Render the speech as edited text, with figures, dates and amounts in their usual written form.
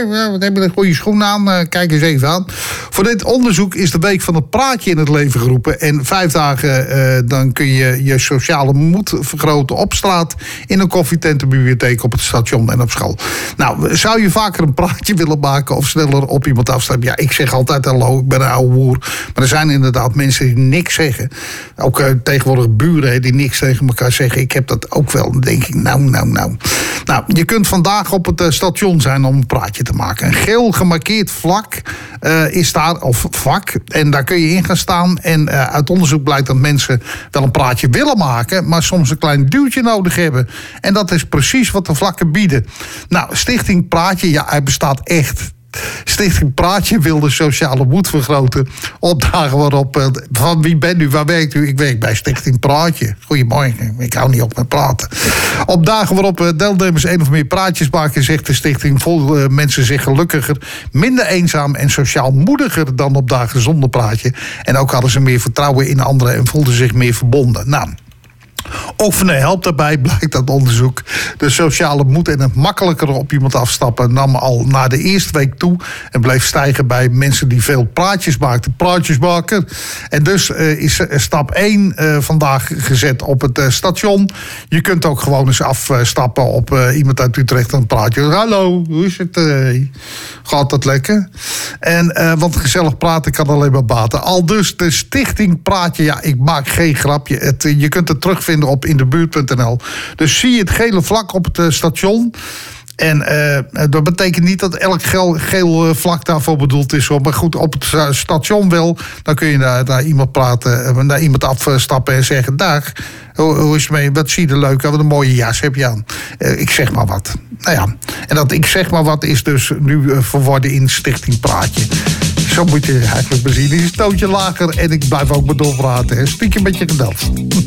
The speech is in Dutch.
Wat heb je een goede schoen aan? Kijk eens even aan. Voor dit onderzoek is de week van het praatje in het leven geroepen. En 5 dagen dan kun je je sociale moed vergroten op straat, in een koffietent, een bibliotheek, op het station en op school. Nou, zou je vaker een praatje willen maken of sneller op iemand afstappen? Ja, ik zeg altijd hallo, ik ben een oude boer. Maar er zijn inderdaad mensen die niks zeggen. Ook tegenwoordig buren die niks tegen elkaar zeggen. Ik heb dat ook wel. Dan denk ik, nou. Nou, je kunt vandaag op het station zijn om een praatje te maken. Een geel gemarkeerd vlak is daar, of vak. En daar kun je in gaan staan. En uit onderzoek blijkt dat mensen wel een praatje willen maken, maar soms een klein duwtje nodig hebben. En dat is precies wat de vlakken bieden. Nou, Stichting Praatje, ja, hij bestaat echt. Stichting Praatje wil de sociale moed vergroten op dagen waarop... van wie bent u, waar werkt u? Ik werk bij Stichting Praatje. Goedemorgen, ik hou niet op met praten. Op dagen waarop deelnemers 1 of meer praatjes maken, zegt de stichting, voelen mensen zich gelukkiger, minder eenzaam en sociaal moediger dan op dagen zonder praatje. En ook hadden ze meer vertrouwen in anderen en voelden zich meer verbonden. Nou, oefenen helpt daarbij, blijkt uit onderzoek. De sociale moed en het makkelijker op iemand afstappen nam al na de eerste week toe en bleef stijgen bij mensen die veel praatjes maakten. Praatjes maken. En dus is stap 1 vandaag gezet op het station. Je kunt ook gewoon eens afstappen op iemand uit Utrecht en een praatje. Hallo, hoe is het? Gaat dat lekker? En want gezellig praten kan alleen maar baten. Al dus de Stichting Praatje, ja, ik maak geen grapje. Je kunt het terugvinden op indebuurt.nl. Dus zie je het gele vlak op het station. En dat betekent niet dat elk geel vlak daarvoor bedoeld is. Maar goed, op het station wel. Dan kun je naar iemand praten, naar iemand afstappen en zeggen: dag, hoe is het mee? Wat zie je er leuk aan? Wat een mooie jas heb je aan. Ik zeg maar wat. Nou ja, en dat ik zeg maar wat is dus nu verworden in Stichting Praatje. Zo moet je eigenlijk bezien. Die is een tootje lager en ik blijf ook maar doorpraten. Spiek je met je geduld.